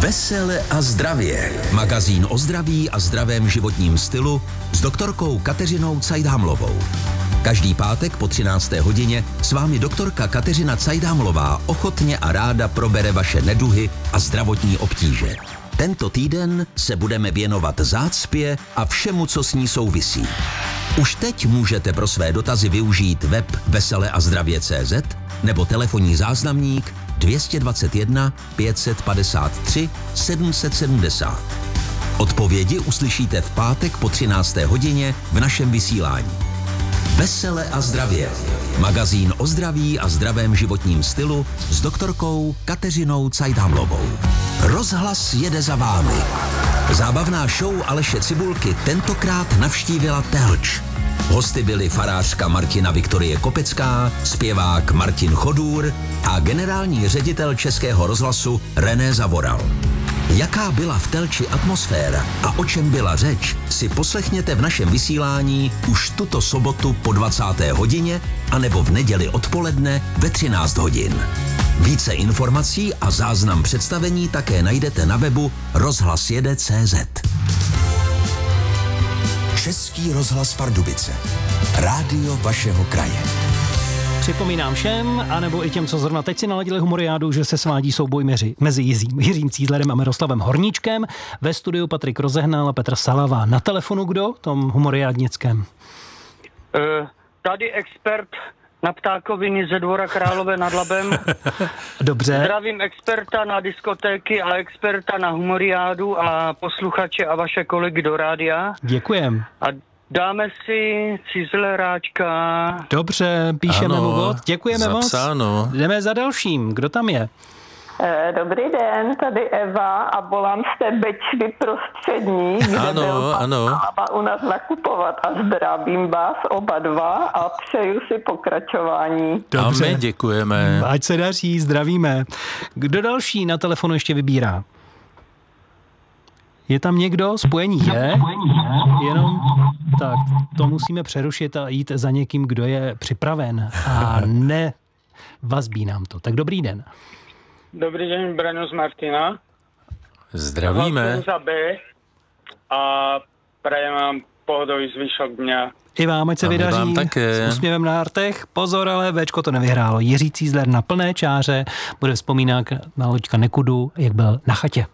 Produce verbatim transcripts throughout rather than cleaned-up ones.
Vesele a zdravě. Magazín o zdraví a zdravém životním stylu s doktorkou Kateřinou Cajdhamlovou. Každý pátek po třinácté hodině s vámi doktorka Kateřina Cajdhamlová ochotně a ráda probere vaše neduhy a zdravotní obtíže. Tento týden se budeme věnovat zácpě a všemu, co s ní souvisí. Už teď můžete pro své dotazy využít web vesele a zdravě tečka cé zet nebo telefonní záznamník dvě stě dvacet jedna pět set padesát tři sedm set sedmdesát. Odpovědi uslyšíte v pátek po třinácté hodině v našem vysílání. Vesele a zdravě. Magazín o zdraví a zdravém životním stylu s doktorkou Kateřinou Cajdhamlovou. Rozhlas jede za vámi. Zábavná show Aleše Cibulky tentokrát navštívila Telč. Hosty byli farářka Martina Viktorie Kopecká, zpěvák Martin Chodůr a generální ředitel Českého rozhlasu René Zavoral. Jaká byla v Telči atmosféra a o čem byla řeč, si poslechněte v našem vysílání už tuto sobotu po dvacáté hodině anebo v neděli odpoledne ve třináct hodin. Více informací a záznam představení také najdete na webu rozhlas jede tečka cé zet. Český rozhlas Pardubice. Rádio vašeho kraje. Připomínám všem, anebo i těm, co zrovna teď si naladili Humoriádu, že se svádí souboj mezi, mezi Jiřím, Jiřím Cízlerem a Miroslavem Horníčkem. Ve studiu Patrik Rozehnal a Petr Salavá. Na telefonu kdo? Tom humoriádnickém. Uh, tady expert na ptákoviny ze Dvora Králové nad Labem. Dobře. Zdravím experta na diskotéky a experta na humoriádu a posluchače a vaše kolegy do rádia. Děkujem. A dáme si Cizleráčka. Dobře, píšeme ano, mu bod. Děkujeme zapsáno. moc. Jdeme za dalším. Kdo tam je? Dobrý den, tady Eva a volám z té Bečvy prostřední, kde ano, byl pan ano. Salava u nás nakupovat a zdravím vás oba dva a přeju si pokračování. Dobře. A my děkujeme. Ať se daří, zdravíme. Kdo další na telefonu ještě vybírá? Je tam někdo? Spojení je? Jenom tak, to musíme přerušit a jít za někým, kdo je připraven a ne vazbí nám to. Tak dobrý den. Dobrý den, Braňo z Martina. Zdravíme. Hlasujem za B a prajem vám pohodový zvyšok dňa. I vám, ať se A my vydaří vám také. s úsměvem na artech. Pozor, ale Véčko to nevyhrálo. Jiří Cízler na plné čáře bude vzpomínat na Loďka Nekudu, jak byl na chatě.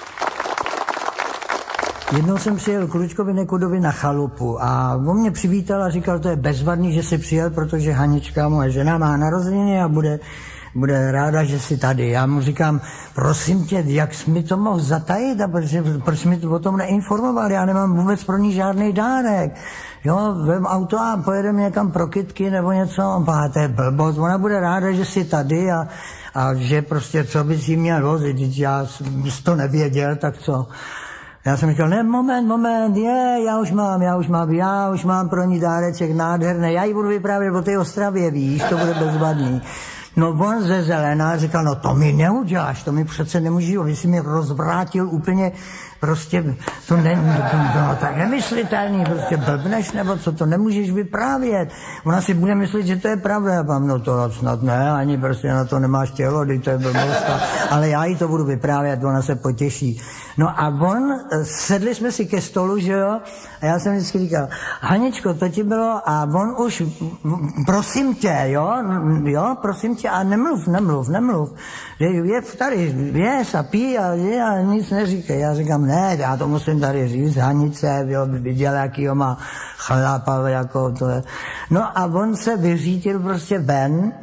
Jednou jsem přijel k Luďkovi Nekudovi na chalupu a on mě přivítal a říkal, to je bezvadný, že jsi přijel, protože Hanička, moje žena, má narozeniny a bude, bude ráda, že jsi tady. Já mu říkám, prosím tě, jak jsi mi to mohl zatajit a proč, proč mi o tom neinformoval, já nemám vůbec pro ní žádný dárek. Jo, vem auto a pojedeme někam pro kytky nebo něco, a to je blbost, ona bude ráda, že jsi tady a, a že prostě, co bys jí měl vozit, když já jsem to nevěděl, tak co? Já jsem říkal, ne, moment, moment, je, já už mám, já už mám, já už mám pro ní dáreček nádherný, já jí budu vyprávět o té Ostravě, víš, to bude bezvadný. No on ze Zelená říkal, no to mi neuděláš, to mi přece nemůžu, aby si mi rozvrátil úplně, prostě, to ne, to, no, tak nemyslitelný, prostě blbneš, nebo co, to nemůžeš vyprávět. Ona si bude myslet, že to je pravda, já vám, no to snad ne, ani prostě na to nemáš tělo, to je blbost, ale já jí to budu vyprávět, ona se potěší. No a on, sedli jsme si ke stolu, že jo, a já jsem vždycky říkal, Haničko, to ti bylo, a on už, prosím tě, jo, jo, prosím tě, a nemluv, nemluv, nemluv, je tady, věz a pí a, je, a nic neříkej. Já říkám, ne, já to musím tady říct, Hanice, jo, viděl, jakýho má chlapa, jako to je. No a on se vyřítil prostě ven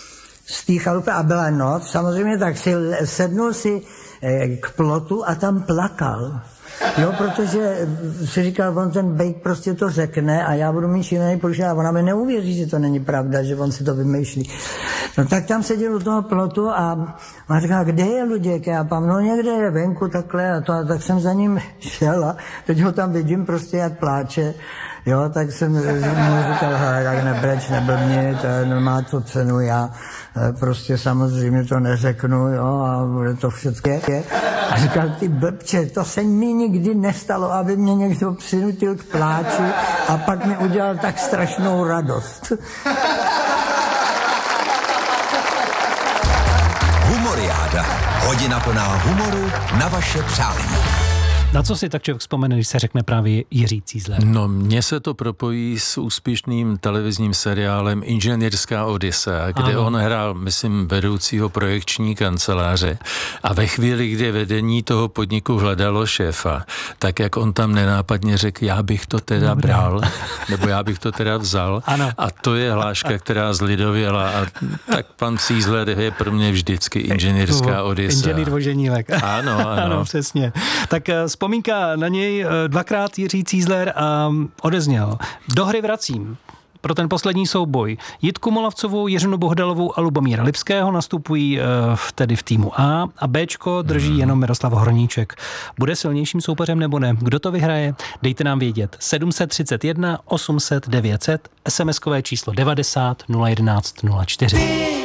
z té chalupy a byla noc, samozřejmě tak si sednul si k plotu a tam plakal. Jo, protože si říkal, on ten bejk prostě to řekne a já budu mít šílený průšvih a ona mi neuvěří, že to není pravda, že on si to vymýšlí. No tak tam seděl u toho plotu a on říkal, kde je Luděk? Já pám, no někde je venku takhle a to, a tak jsem za ním šel a teď ho tam vidím prostě, jak pláče. Jo, tak jsem mu říkal, hele, tak nebreč, neblbni, to nemá to cenu, já prostě samozřejmě to neřeknu, jo, a bude to všechno. A říkal, ty blbče, to se mi nikdy nestalo, aby mě někdo přinutil k pláči a pak mi udělal tak strašnou radost. Humoriáda. Hodina plná humoru na vaše přání. Na co si tak člověk vzpomene, když se řekne právě Jiří Cízler? No, mně se to propojí s úspěšným televizním seriálem Inženýrská Odyssea, kde ano. on hrál, myslím, vedoucího projekční kanceláře a ve chvíli, kdy vedení toho podniku hledalo šéfa, tak jak on tam nenápadně řekl, já bych to teda Dobré. bral, nebo já bych to teda vzal. Ano. A to je hláška, která zlidověla a tak pan Cízler je pro mě vždycky Inženýrská Odyssea. Inženýr Voženílek. Ano, ano. Ano, přesně. Tak vzpomínka na něj dvakrát Jiří Cízler a odezněl. Do hry vracím. Pro ten poslední souboj Jitku Molavcovou, Jiřinu Bohdalovou a Lubomíra Lipského nastupují v, tedy v týmu A a Bčko drží jenom Miroslav Horníček. Bude silnějším soupeřem nebo ne? Kdo to vyhraje? Dejte nám vědět. sedm tři jedna osm set devět set, es em eskové číslo devadesát nula jedenáct nula čtyři.